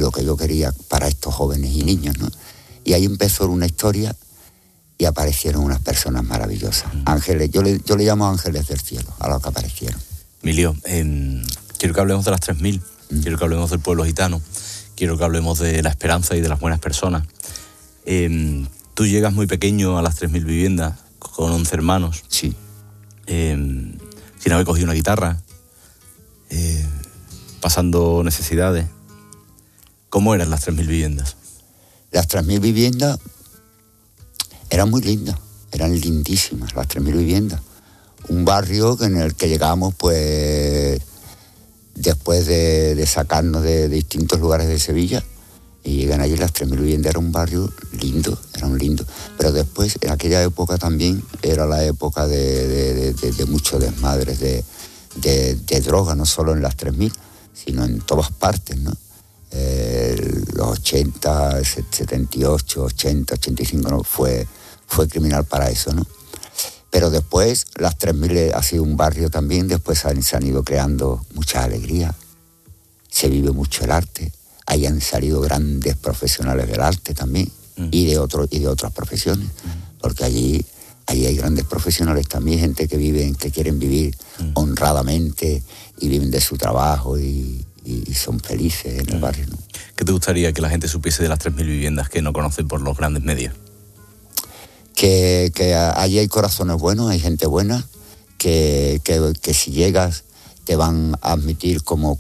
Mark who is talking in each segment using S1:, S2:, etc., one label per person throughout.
S1: lo que yo quería para estos jóvenes y niños, ¿no? Y ahí empezó una historia y aparecieron unas personas maravillosas. Ángeles, yo le llamo ángeles del cielo, a los que aparecieron.
S2: Emilio, quiero que hablemos de las 3000, quiero que hablemos del pueblo gitano, quiero que hablemos de la esperanza y de las buenas personas. Tú llegas muy pequeño a las 3000 viviendas, con 11 hermanos.
S1: Sí.
S2: Sin haber cogido una guitarra, pasando necesidades. ¿Cómo eran las 3000 viviendas?
S1: Las 3000 viviendas eran muy lindas, eran lindísimas las 3000 viviendas. Un barrio en el que llegamos, pues, después de sacarnos de distintos lugares de Sevilla, y llegan allí las 3000 viviendas. Era un barrio lindo, era un lindo. Pero después, en aquella época también, era la época de muchos desmadres, de droga, no solo en las 3000, sino en todas partes, ¿no? Los 80, 78, 80, 85, ¿no? Fue criminal para eso, ¿no? Pero después, las 3000 ha sido un barrio también, después se han ido creando mucha alegría, se vive mucho el arte, ahí han salido grandes profesionales del arte también, y de otras profesiones, porque allí hay grandes profesionales también, gente que quieren vivir honradamente y viven de su trabajo y son felices en el barrio, ¿no?
S2: ¿Qué te gustaría que la gente supiese de las 3000 viviendas que no conocen por los grandes medios?
S1: Que allí hay corazones buenos, hay gente buena, que si llegas te van a admitir como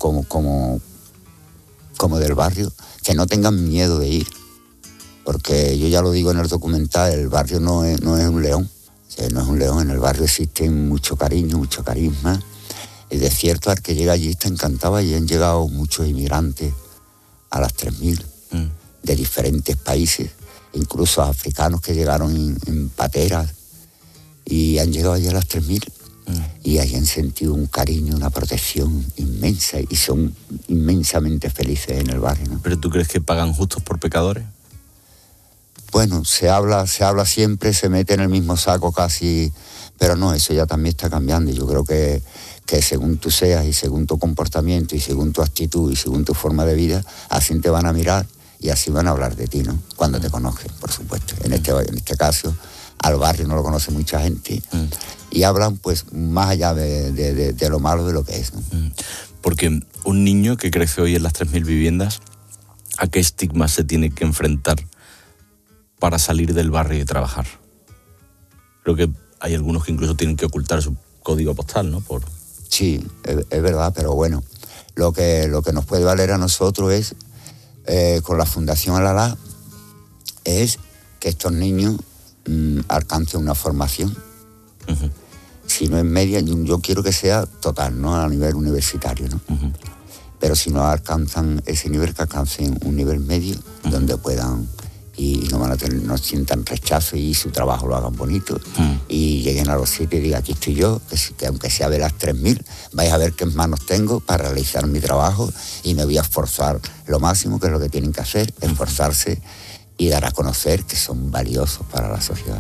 S1: del barrio, que no tengan miedo de ir, porque yo ya lo digo en el documental, el barrio no es un león, o sea, no es un león, en el barrio existe mucho cariño, mucho carisma. El desierto al que llega allí está encantado, y han llegado muchos inmigrantes a las 3000 de diferentes países, incluso africanos que llegaron en pateras y han llegado allí a las 3000 y ahí han sentido un cariño, una protección inmensa y son inmensamente felices en el barrio, ¿no?
S2: ¿Pero tú crees que pagan justos por pecadores?
S1: Bueno, se habla siempre, se mete en el mismo saco casi, pero no, eso ya también está cambiando, y yo creo que según tú seas y según tu comportamiento y según tu actitud y según tu forma de vida, así te van a mirar y así van a hablar de ti, ¿no? Cuando te conocen, por supuesto. En este caso, al barrio no lo conoce mucha gente y hablan, pues, más allá de lo malo de lo que es, ¿no?
S2: Porque un niño que crece hoy en las 3000 viviendas, ¿a qué estigma se tiene que enfrentar para salir del barrio y trabajar? Creo que hay algunos que incluso tienen que ocultar su código postal, ¿no?
S1: Sí, es verdad, pero bueno, lo que nos puede valer a nosotros es, con la Fundación Alalá, es que estos niños alcancen una formación. Si no es media, yo quiero que sea total, ¿no? A nivel universitario, ¿no? Pero si no alcanzan ese nivel, que alcancen un nivel medio donde puedan y no sientan rechazo y su trabajo lo hagan bonito y lleguen a los sitios y digan, aquí estoy yo, que aunque sea de las 3000, vais a ver qué manos tengo para realizar mi trabajo y me voy a esforzar lo máximo, que es lo que tienen que hacer, esforzarse y dar a conocer que son valiosos para la sociedad.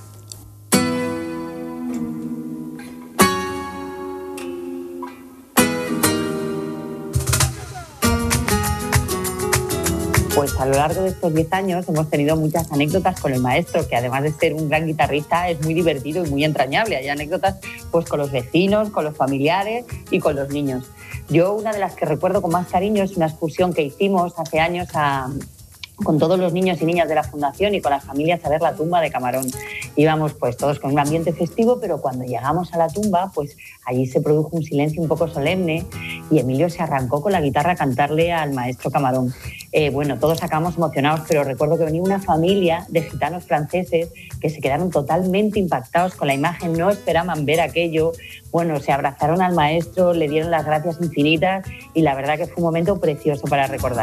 S3: Pues a lo largo de estos 10 años hemos tenido muchas anécdotas con el maestro, que además de ser un gran guitarrista es muy divertido y muy entrañable. Hay anécdotas pues con los vecinos, con los familiares y con los niños. Yo una de las que recuerdo con más cariño es una excursión que hicimos hace años con todos los niños y niñas de la Fundación y con las familias a ver la tumba de Camarón. Íbamos pues todos con un ambiente festivo, pero cuando llegamos a la tumba, pues allí se produjo un silencio un poco solemne y Emilio se arrancó con la guitarra a cantarle al maestro Camarón. Bueno, todos acabamos emocionados, pero recuerdo que venía una familia de gitanos franceses que se quedaron totalmente impactados con la imagen, no esperaban ver aquello. Bueno, se abrazaron al maestro, le dieron las gracias infinitas y la verdad que fue un momento precioso para recordar.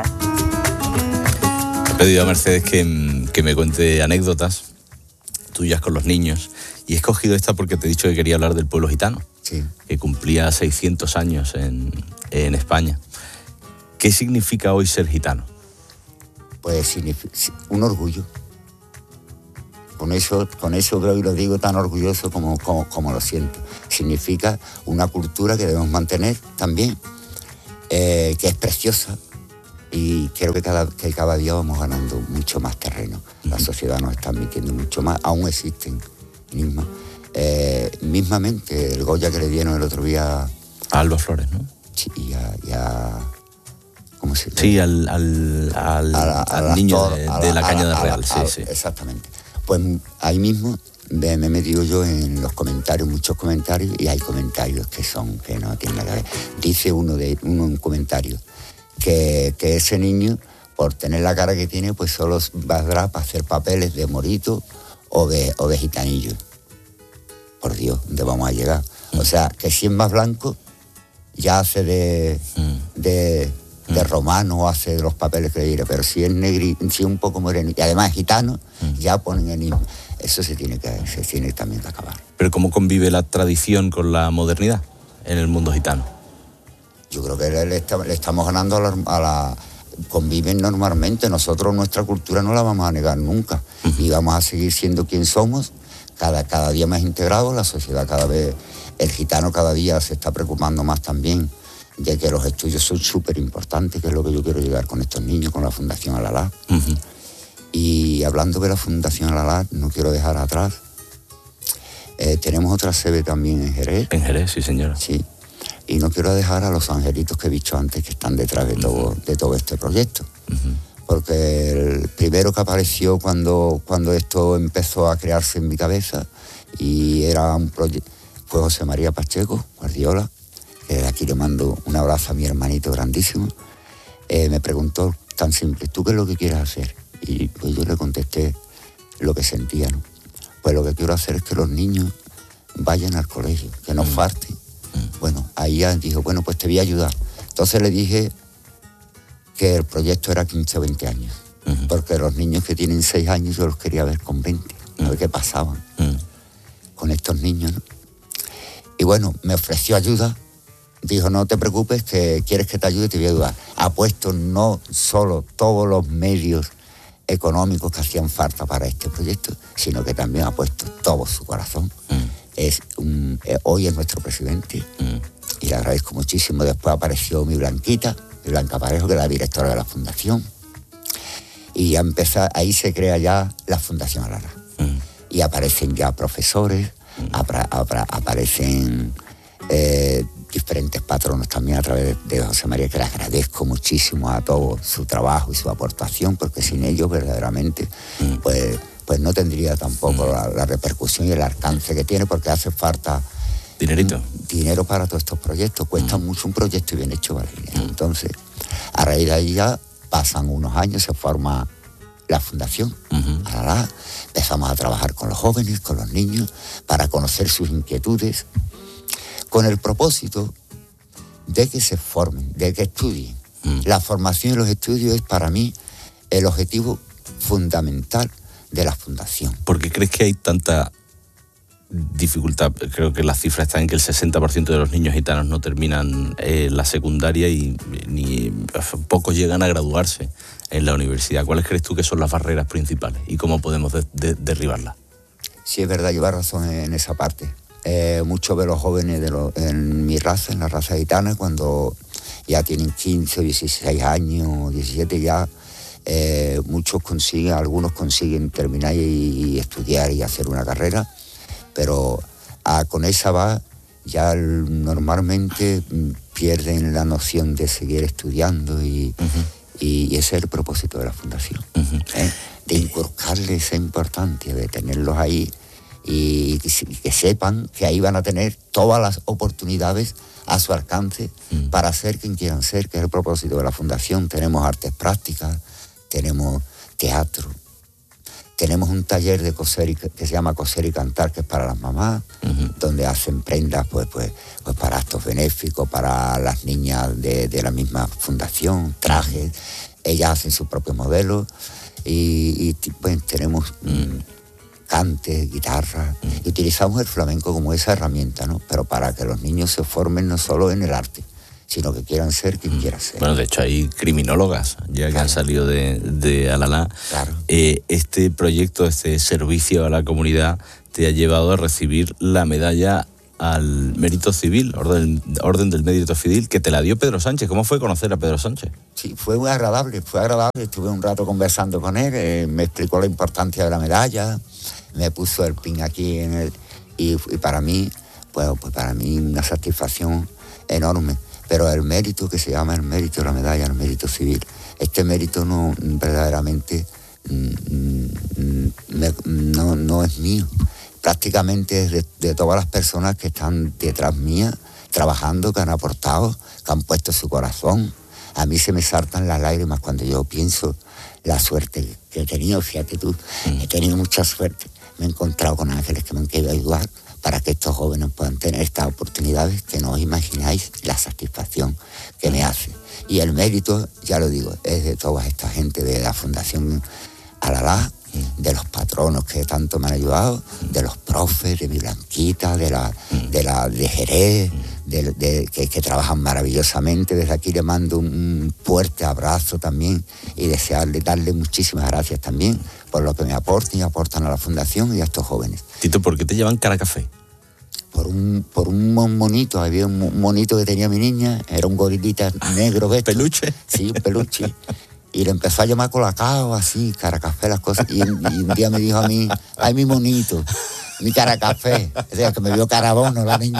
S2: He pedido a Mercedes que me cuente anécdotas tuyas con los niños y he escogido esta porque te he dicho que quería hablar del pueblo gitano,
S1: sí, que
S2: cumplía 600 años en España. ¿Qué significa hoy ser gitano?
S1: Pues significa un orgullo. Con eso creo que lo digo tan orgulloso como lo siento. Significa una cultura que debemos mantener también, que es preciosa, Y creo que cada día vamos ganando mucho más terreno. La sociedad nos está admitiendo mucho más. Aún existen enigmas. Mismamente, el Goya que le dieron el otro día...
S2: A Alba Flores, ¿no?
S1: Sí, y a ¿cómo se llama?
S2: Sí, al niño de la Cañada Real. Sí.
S1: Exactamente. Pues ahí mismo me he metido yo en los comentarios, muchos comentarios, y hay comentarios que no tienen nada que ver. Dice uno en un comentario que ese niño, por tener la cara que tiene, pues solo valdrá para hacer papeles de morito o de gitanillo. Por Dios, ¿dónde vamos a llegar? O sea, que si es más blanco, ya hace de romano, o hace de los papeles que le diré, pero si es negrito, si es un poco moreno, y además gitano, ya ponen enigma. Eso se tiene también que acabar.
S2: ¿Pero cómo convive la tradición con la modernidad en el mundo gitano?
S1: Yo creo que le estamos ganando conviven normalmente. Nosotros nuestra cultura no la vamos a negar nunca. Y vamos a seguir siendo quien somos, cada día más integrados, la sociedad cada vez, el gitano cada día se está preocupando más también de que los estudios son súper importantes, que es lo que yo quiero llegar con estos niños, con la Fundación Al-Alá. Y hablando de la Fundación Al-Alá, no quiero dejar atrás, tenemos otra sede también en Jerez.
S2: En Jerez, sí, señora.
S1: Sí, y no quiero dejar a los angelitos que he dicho antes, que están detrás de todo este proyecto. Porque el primero que apareció cuando esto empezó a crearse en mi cabeza, y era un proyecto, fue José María Pacheco, Guardiola, que de aquí le mando un abrazo a mi hermanito grandísimo. Me preguntó tan simple: ¿tú qué es lo que quieres hacer? Y pues yo le contesté lo que sentía, ¿no? Pues lo que quiero hacer es que los niños vayan al colegio, que no falten. Bueno, ahí ya dijo, bueno, pues te voy a ayudar. Entonces le dije que el proyecto era 15 o 20 años, porque los niños que tienen 6 años yo los quería ver con 20, a ver qué pasaban con estos niños, ¿no? Y bueno, me ofreció ayuda, dijo, no te preocupes, que quieres que te ayude, te voy a ayudar. Ha puesto no solo todos los medios económicos que hacían falta para este proyecto, sino que también ha puesto todo su corazón. Hoy es nuestro presidente y le agradezco muchísimo. Después apareció mi Blanca Parejo, que es la directora de la fundación, y ya ahí se crea ya la Fundación Al-Alá. Y aparecen ya profesores, aparecen diferentes patronos también a través de José María, que le agradezco muchísimo a todos su trabajo y su aportación, porque sin ellos verdaderamente pues no tendría tampoco la repercusión y el alcance que tiene, porque hace falta dinero para todos estos proyectos. Cuesta mucho un proyecto bien hecho, ¿vale? Entonces, a raíz de ahí ya pasan unos años, se forma la Fundación Al-Alá. Empezamos a trabajar con los jóvenes, con los niños, para conocer sus inquietudes, con el propósito de que se formen, de que estudien. La formación y los estudios es para mí el objetivo fundamental de la Fundación.
S2: ¿Por qué crees que hay tanta dificultad? Creo que las cifras están en que el 60% de los niños gitanos no terminan la secundaria y pocos llegan a graduarse en la universidad. ¿Cuáles crees tú que son las barreras principales y cómo podemos derribarlas?
S1: Sí, es verdad, lleva razón en esa parte. Muchos de los jóvenes en mi raza, en la raza gitana, cuando ya tienen 15 o 16 años, 17 ya, algunos consiguen terminar y estudiar y hacer una carrera, pero con esa va ya normalmente pierden la noción de seguir estudiando y ese es el propósito de la Fundación, de inculcarles esa importancia, de tenerlos ahí y que sepan que ahí van a tener todas las oportunidades a su alcance para ser quien quieran ser, que es el propósito de la Fundación. Tenemos artes prácticas, tenemos teatro, tenemos un taller de coser que se llama Coser y Cantar, que es para las mamás, donde hacen prendas pues para actos benéficos, para las niñas de la misma fundación, trajes, ellas hacen sus propios modelos y pues, tenemos cantes, guitarra, y utilizamos el flamenco como esa herramienta, ¿no? Pero para que los niños se formen no solo en el arte, sino que quieran ser quien quiera ser.
S2: Bueno, de hecho hay criminólogas ya que han salido de Al-Alá.
S1: Claro.
S2: Este proyecto, este servicio a la comunidad te ha llevado a recibir la medalla al mérito civil, orden del mérito civil, que te la dio Pedro Sánchez. ¿Cómo fue conocer a Pedro Sánchez?
S1: Sí, fue muy agradable, estuve un rato conversando con él, me explicó la importancia de la medalla, me puso el pin aquí y para mí, pues para mí una satisfacción enorme, pero el mérito que se llama el mérito de la medalla, el mérito civil, este mérito no verdaderamente no es mío, prácticamente es de todas las personas que están detrás mía, trabajando, que han aportado, que han puesto su corazón. A mí se me saltan las lágrimas cuando yo pienso la suerte que he tenido. Fíjate tú, he tenido mucha suerte. Me he encontrado con ángeles que me han querido ayudar para que estos jóvenes puedan tener estas oportunidades que no os imagináis la satisfacción que me hace. Y el mérito, ya lo digo, es de toda esta gente de la Fundación Alalá, de los patronos que tanto me han ayudado, de los profes, de mi Blanquita, de Jerez, que trabajan maravillosamente. Desde aquí le mando un fuerte abrazo también y darle muchísimas gracias también por lo que me aportan y aportan a la Fundación y a estos jóvenes.
S2: Tito, ¿por qué te llevan Caracafé?
S1: Por un monito, había un monito que tenía mi niña, era un gorilita negro.
S2: ¿Peluche?
S1: Sí, un peluche. Y le empezó a llamar Colacao, así, Caracafé, las cosas. Y un día me dijo a mí, ay, mi monito, mi Caracafé. O sea, que me vio Carabono la niña.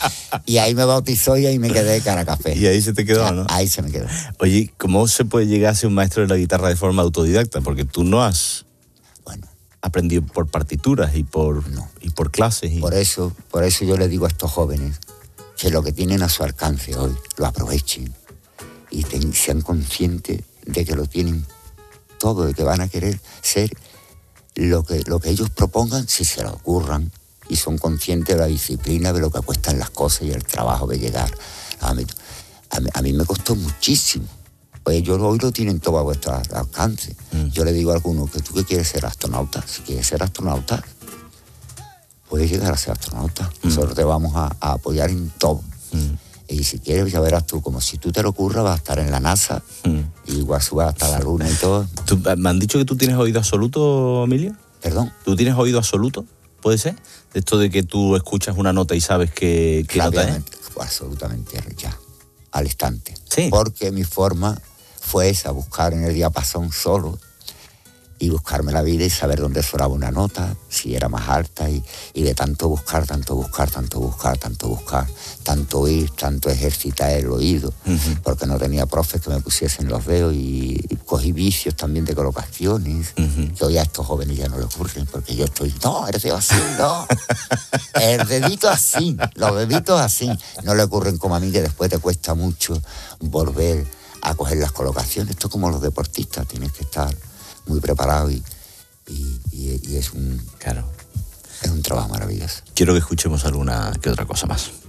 S1: Y ahí me bautizó y ahí me quedé Caracafé.
S2: Y ahí se te quedó, ¿no?
S1: Ahí se me quedó.
S2: Oye, ¿cómo se puede llegar a ser un maestro de la guitarra de forma autodidacta? Porque tú no has aprendido por partituras y por clases.
S1: Por eso yo le digo a estos jóvenes que lo que tienen a su alcance hoy, lo aprovechen y sean conscientes de que lo tienen todo, de que van a querer ser lo que ellos propongan si se lo ocurran y son conscientes de la disciplina, de lo que cuestan las cosas y el trabajo de llegar. A mí me costó muchísimo. Pues ellos hoy lo tienen todo a vuestro alcance. Yo le digo a algunos que tú que quieres ser astronauta, si quieres ser astronauta, puedes llegar a ser astronauta. Nosotros te vamos a apoyar en todo. Y si quieres, ya verás tú, como si tú te lo ocurra, vas a estar en la NASA, y igual subas hasta la luna y todo.
S2: ¿Me han dicho que tú tienes oído absoluto, Emilio?
S1: ¿Perdón?
S2: ¿Tú tienes oído absoluto? ¿Puede ser? De esto de que tú escuchas una nota y sabes qué nota es.
S1: Absolutamente, ya, al instante.
S2: Sí.
S1: Porque mi forma fue esa, buscar en el diapasón solo y buscarme la vida y saber dónde sonaba una nota, si era más alta, y de tanto buscar, tanto oír, tanto ejercitar el oído, porque no tenía profes que me pusiesen los dedos y cogí vicios también de colocaciones, que hoy a estos jóvenes ya no les ocurren, porque yo estoy, no, el dedo así, no, el dedito así, los deditos así, no le ocurren como a mí, que después te cuesta mucho volver a coger las colocaciones. Esto es como los deportistas, tienes que estar muy preparado y es un trabajo maravilloso.
S2: Quiero que escuchemos alguna que otra cosa más.